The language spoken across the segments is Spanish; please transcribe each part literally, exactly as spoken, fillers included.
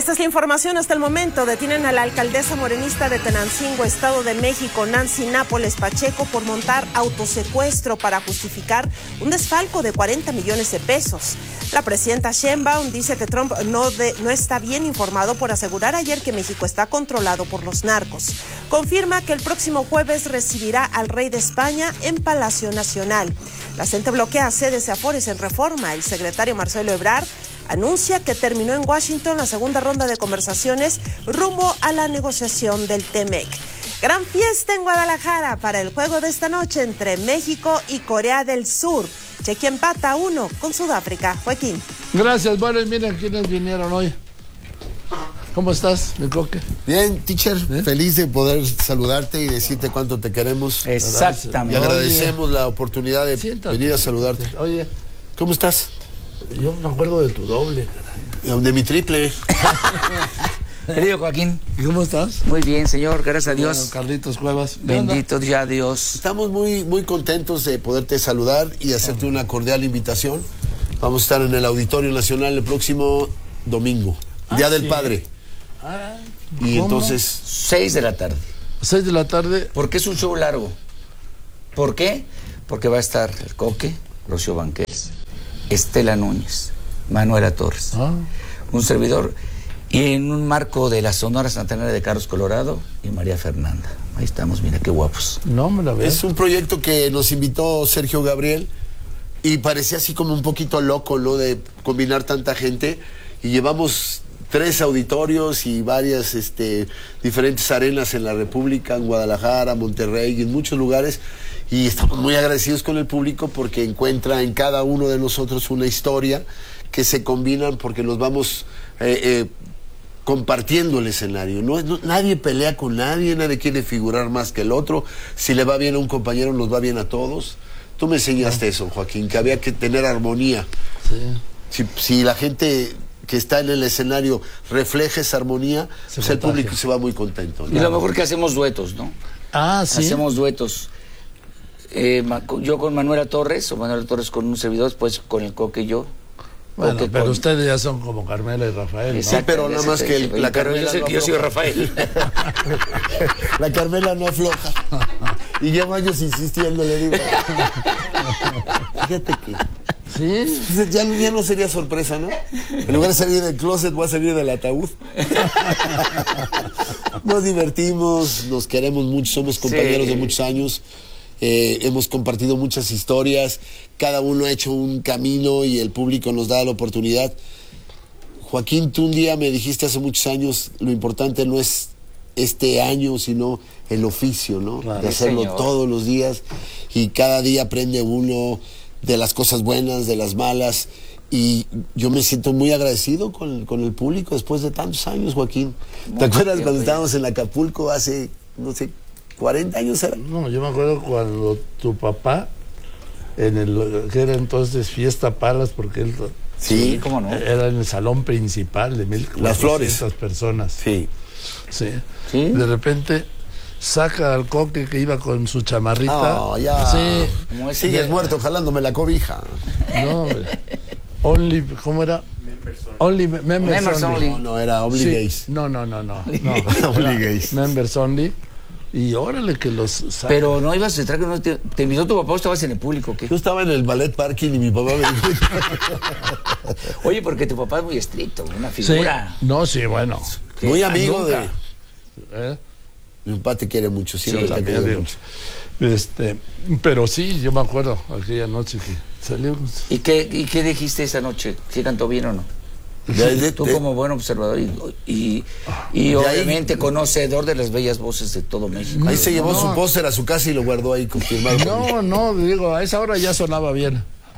Esta es la información hasta el momento. Detienen a la alcaldesa morenista de Tenancingo, Estado de México, Nancy Nápoles Pacheco, por montar autosecuestro para justificar un desfalco de cuarenta millones de pesos. La presidenta Sheinbaum dice que Trump no, de, no está bien informado por asegurar ayer que México está controlado por los narcos. Confirma que el próximo jueves recibirá al rey de España en Palacio Nacional. La gente bloquea sedes y afores en Reforma. El secretario Marcelo Ebrard anuncia que terminó en Washington la segunda ronda de conversaciones rumbo a la negociación del T-MEC. Gran fiesta en Guadalajara para el juego de esta noche entre México y Corea del Sur. Chequia empata a uno con Sudáfrica. Joaquín. Gracias, bueno, miren quiénes vinieron hoy. ¿Cómo estás, mi coque? Bien, teacher, ¿Eh? Feliz de poder saludarte y decirte cuánto te queremos. Exactamente. Y agradecemos Oye. la oportunidad de Siéntate. venir a saludarte. Oye, ¿cómo estás? Yo me acuerdo de tu doble, caray. De mi triple. Querido Joaquín. ¿Cómo estás? Muy bien, señor, gracias a Dios. Bueno, Carlitos Cuevas. Bendito ya Dios. Estamos muy, muy contentos de poderte saludar y hacerte una cordial invitación. Vamos a estar en el Auditorio Nacional el próximo domingo, ah, Día sí. del Padre. Ah, y ¿cómo? entonces... Seis de la tarde. Seis de la tarde. ¿Por qué es un show largo? ¿Por qué? Porque va a estar el Coque, Rocío Banquels, Estela Núñez, Manuela Torres, ah. un servidor, y en un marco de la Sonora Santanera de Carlos Colorado y María Fernanda. Ahí estamos, mira qué guapos. No me la veo. Es un proyecto que nos invitó Sergio Gabriel y parecía así como un poquito loco, ¿no? De combinar tanta gente, y llevamos tres auditorios y varias este, diferentes arenas en la República, en Guadalajara, Monterrey y en muchos lugares. Y estamos muy agradecidos con el público porque encuentra en cada uno de nosotros una historia que se combinan porque nos vamos eh, eh, compartiendo el escenario. No, no, nadie pelea con nadie, nadie quiere figurar más que el otro. Si le va bien a un compañero, nos va bien a todos. Tú me enseñaste eso, Joaquín, que había que tener armonía. Sí. Si, si la gente que está en el escenario refleja esa armonía, se pues el público se va muy contento, ¿no? Y lo mejor que hacemos duetos, ¿no? Ah, sí. Hacemos duetos. Eh, yo con Manuela Torres, o Manuela Torres con un servidor, después con el Coque y yo. Bueno, Coque pero con... ustedes ya son como Carmela y Rafael, ¿no? Sí, pero nada más que el, la Carmela yo sé no que yo soy Rafael. La Carmela no afloja. Y llevo años insistiendo, le digo. Fíjate que... ¿Sí? Ya, ya no sería sorpresa, ¿no? En lugar de salir del closet, voy a salir del ataúd. Nos divertimos, nos queremos mucho, somos compañeros sí. de muchos años. Eh, hemos compartido muchas historias, cada uno ha hecho un camino y el público nos da la oportunidad. Joaquín, tú un día me dijiste hace muchos años, lo importante no es este año, sino el oficio, ¿no? Claro, de hacerlo señor. todos los días, y cada día aprende uno de las cosas buenas, de las malas, y yo me siento muy agradecido con, con el público después de tantos años, Joaquín. Mucho ¿Te acuerdas tiempo, cuando estábamos en Acapulco hace, no sé, cuarenta años era? No, yo me acuerdo cuando tu papá, en el que era entonces Fiesta Palas, porque él sí, ¿cómo no? era en el salón principal de mil cuatrocientas personas. Sí. Sí. Sí. De repente saca al Coque que iba con su chamarrita. No, ya. Sí. Sigues muerto jalándome la cobija. No, only, ¿cómo era? Only members, members only. only. No, no, era only sí. gays. No, no, no, no. no only gays. Members only. Y órale que los saca. Pero no ibas a entrar, que no te, te invitó tu papá o estabas en el público, ¿qué? Yo estaba en el ballet parking y mi papá me dijo. Oye, porque tu papá es muy estricto, una figura. Sí. No, sí, bueno. Muy amigo nunca. de. ¿Eh? Mi papá te quiere mucho, siempre sí, te quiere digo. mucho. Este, pero sí, yo me acuerdo aquella noche que salimos. ¿Y qué, y qué dijiste esa noche? ¿Sí cantó bien o no? De, de, Tú de, como buen observador y, y, y obviamente ahí, conocedor de las bellas voces de todo México. Ahí se llevó no. su póster a su casa y lo guardó ahí confirmado. No, no, digo, a esa hora ya sonaba bien.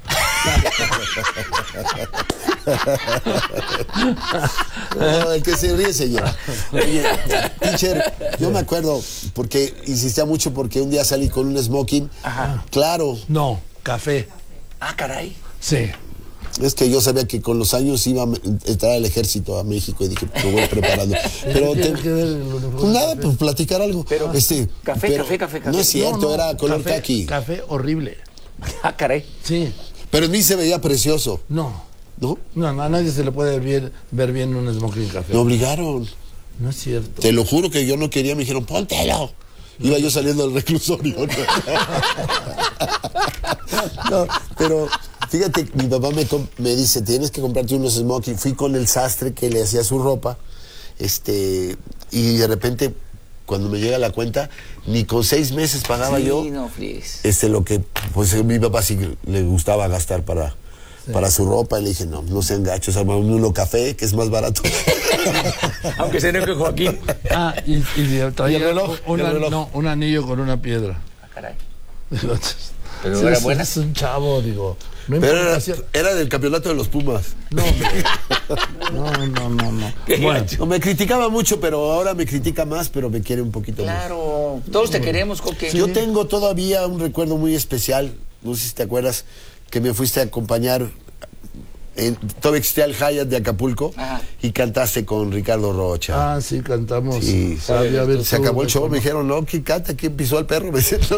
No, el que se ríe se lleva. Oye, teacher, yo me acuerdo porque insistía mucho porque un día salí con un smoking. Ajá. Claro. No, café. Ah, caray. Sí. Es que yo sabía que con los años iba a entrar al ejército a México y dije, me voy preparando. Pero te, pues nada, pues platicar algo. Pero, este, café, pero café, café, café. No es cierto, no, no, era color café, caqui. Café horrible. Ah, caray. Sí. Pero en mí se veía precioso. No. ¿No? No, a nadie se le puede ver, ver bien un smoking café. Me obligaron. No es cierto. Te lo juro que yo no quería, me dijeron, póntelo. Iba yo saliendo del reclusorio. No, pero fíjate, mi papá me, me dice, tienes que comprarte unos smoking. Fui con el sastre que le hacía su ropa, este, y de repente, cuando me llega la cuenta, ni con seis meses pagaba sí, yo. No, please. Este, lo que, pues mi papá sí le gustaba gastar para, sí. para su ropa. Y le dije, no, no sean gachos, armamos un uno café, que es más barato. Aunque se enoje Joaquín. Ah, y, y traía ¿Y el reloj? Un, ¿Y el reloj? No, un anillo con una piedra. Ah, caray. Entonces, pero sí, era es, buena. Es un chavo, digo. No pero era, si... era del campeonato de los Pumas. No, no, no, no, no. Bueno, me criticaba mucho, pero ahora me critica más, pero me quiere un poquito claro, más. Claro, todos te bueno. queremos, Coque. Sí. Yo tengo todavía un recuerdo muy especial, no sé si te acuerdas, que me fuiste a acompañar, en, todavía existía el Hyatt de Acapulco. Ajá. Y cantaste con Ricardo Rocha. Ah, sí, cantamos. Sí, sabía ver, se acabó el show, me dijeron, no, ¿quién canta? ¿Quién pisó al perro? Me decían, no.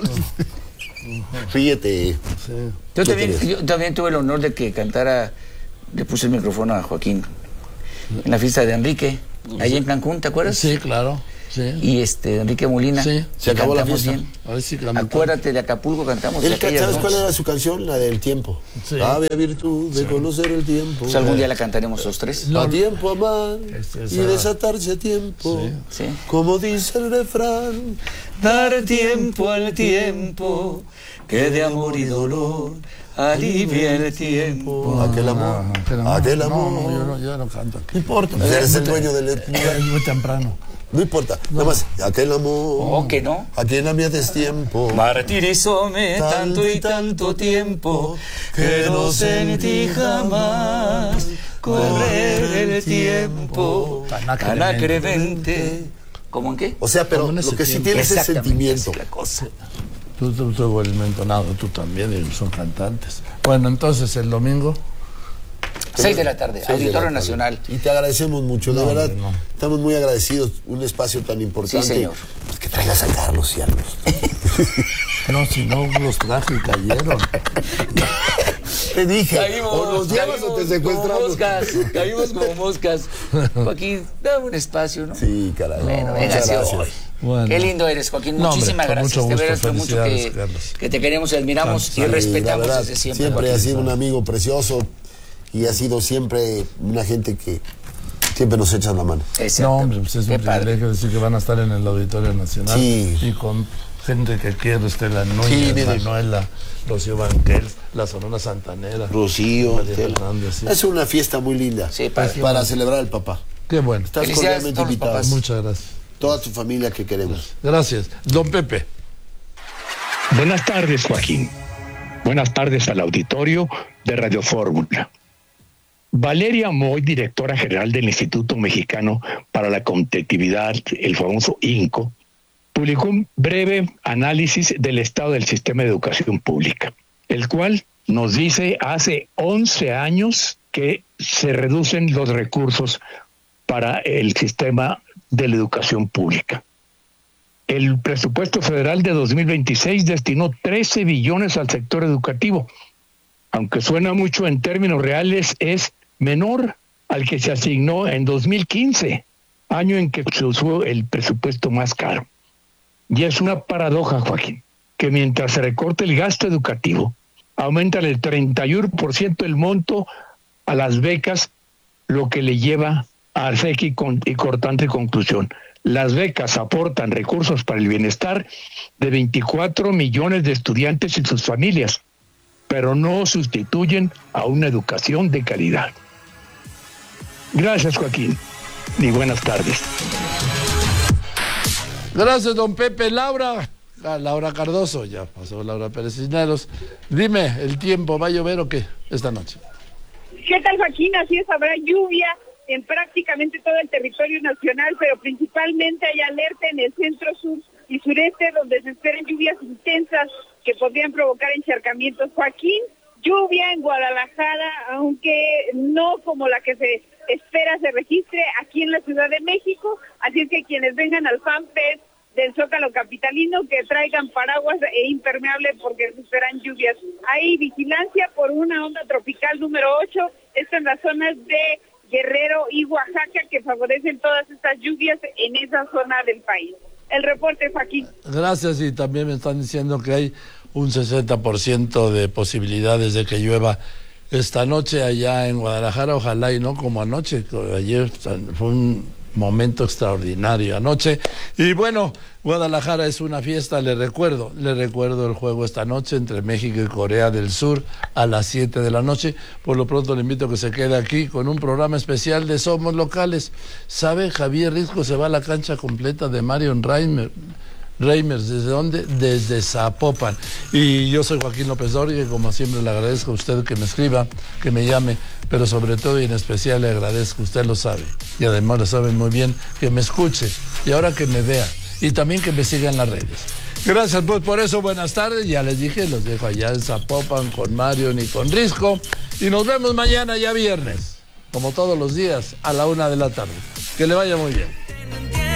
Fíjate. Sí. Yo, también, yo también tuve el honor de que cantara, le puse el micrófono a Joaquín en la fiesta de Enrique, allá en Cancún, ¿te acuerdas? Sí, claro. Sí. Y este, Enrique Molina. Sí. Se acabó la fiesta. Bien. Ver si Acuérdate de Acapulco, cantamos. ¿Él, ¿Sabes noches? Cuál era su canción? La del tiempo. Sí. Había virtud de sí. conocer el tiempo. Pues algún día la cantaremos los tres. No. A tiempo amar es y desatarse a tiempo. Sí. Sí. Como dice el refrán. Dar tiempo al tiempo, que de amor y dolor alivia el tiempo. Aquel amor. No, aquel amor. Aquel amor. No, no, yo no, yo no canto aquí. No importa. Pues eres el dueño del... Es muy temprano. No importa, no. Nada más, aquel amor. ¿O que no? A quien a mí haces tiempo. Martirizóme tanto y tanto tiempo que no sentí jamás correr el tiempo tan acremente. ¿Cómo en qué? O sea, pero lo que sí tienes es sentimiento. La cosa. Tú, tú, tú, el mentonado, tú también, son cantantes. Bueno, entonces el domingo. Seis de la tarde, Auditorio Nacional. Y te agradecemos mucho, no, de verdad. No. Estamos muy agradecidos. Un espacio tan importante. Sí, señor. Pues que traigas a Carlos y a los. No, si no los traje y cayeron. Te dije, caímos, o nos llevas o te secuestramos. Como moscas, caímos como moscas. Joaquín, dame un espacio, ¿no? Sí, caray. Bueno, venga, sí, bueno. Qué lindo eres, Joaquín. No, Muchísimas hombre, gracias. Mucho gusto, de veras, fue mucho que, que te queremos y admiramos sí, y respetamos verdad, desde siempre. Siempre Joaquín. ha sido un amigo precioso y ha sido siempre una gente que siempre nos echa la mano. No, hombre, pues es un privilegio decir que van a estar en el Auditorio Nacional. Sí. Y con gente que quiere, Estela Núñez, sí, Manuela, Rocío Banquels, la Sonora Santanera. Rocío. Fernández, sí. Es una fiesta muy linda sí, para, para celebrar al papá. Qué bueno. Estás cordialmente invitado. Muchas gracias. Toda tu familia que queremos. Gracias. Don Pepe. Buenas tardes, Joaquín. Buenas tardes al auditorio de Radio Fórmula. Valeria Moy, directora general del Instituto Mexicano para la Competitividad, el famoso INCO, publicó un breve análisis del estado del sistema de educación pública, el cual nos dice hace once años que se reducen los recursos para el sistema de la educación pública. El presupuesto federal de dos mil veintiséis destinó trece billones al sector educativo. Aunque suena mucho, en términos reales es menor al que se asignó en dos mil quince, año en que se usó el presupuesto más caro. Y es una paradoja, Joaquín, que mientras se recorta el gasto educativo, aumenta el treinta y uno por ciento el monto a las becas, lo que le lleva a seca y, con, y cortante conclusión. Las becas aportan recursos para el bienestar de veinticuatro millones de estudiantes y sus familias, pero no sustituyen a una educación de calidad. Gracias, Joaquín, y buenas tardes. Gracias, don Pepe. Laura, ah, Laura Cardoso, ya pasó Laura Pérez Cisneros. Dime, ¿el tiempo va a llover o qué esta noche? ¿Qué tal, Joaquín? Así es, habrá lluvia en prácticamente todo el territorio nacional, pero principalmente hay alerta en el centro, sur y sureste, donde se esperan lluvias intensas que podrían provocar encharcamientos. Joaquín, lluvia en Guadalajara, aunque no como la que se espera se registre aquí en la Ciudad de México, así es que quienes vengan al FanFest del Zócalo capitalino que traigan paraguas e impermeable porque se esperan lluvias. Hay vigilancia por una onda tropical número ocho, esto en las zonas de Guerrero y Oaxaca, que favorecen todas estas lluvias en esa zona del país. El reporte, Joaquín. Gracias, y también me están diciendo que hay un sesenta por ciento de posibilidades de que llueva esta noche allá en Guadalajara, ojalá y no como anoche. Ayer fue un momento extraordinario anoche. Y bueno, Guadalajara es una fiesta, le recuerdo, le recuerdo el juego esta noche entre México y Corea del Sur a las siete de la noche. Por lo pronto le invito a que se quede aquí con un programa especial de Somos Locales. ¿Sabe? Javier Risco se va a la cancha completa de Marion Reimer. Reimers, ¿desde dónde? Desde Zapopan. Y yo soy Joaquín López Dóriga, y como siempre le agradezco a usted que me escriba, que me llame, pero sobre todo y en especial le agradezco, usted lo sabe, y además lo sabe muy bien, que me escuche, y ahora que me vea, y también que me siga en las redes. Gracias pues por eso, buenas tardes, ya les dije, los dejo allá en Zapopan con Marion y con Risco, y nos vemos mañana ya viernes, como todos los días, a la una de la tarde. Que le vaya muy bien.